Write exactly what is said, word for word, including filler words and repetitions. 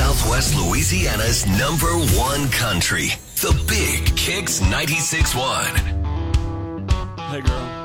Southwest Louisiana's number one country, the Big Kicks ninety-six point one. Hey, girl.